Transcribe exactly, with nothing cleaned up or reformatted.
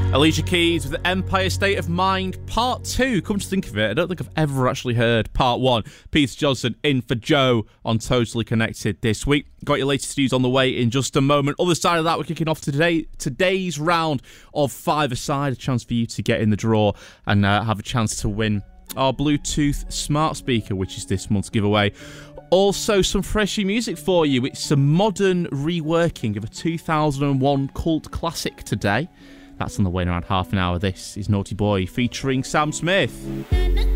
Alicia Keys with Empire State of Mind Part two. Come to think of it, I don't think I've ever actually heard Part one. Peter Johnson in for Joe on Totally Connected this week. Got your latest news on the way in just a moment. Other side of that, we're kicking off today today's round of five-a-side, a chance for you to get in the draw and uh, have a chance to win our Bluetooth smart speaker, which is this month's giveaway. Also, some freshy music for you. It's a modern reworking of a two thousand one cult classic today. That's on the way in around half an hour. This is Naughty Boy featuring Sam Smith.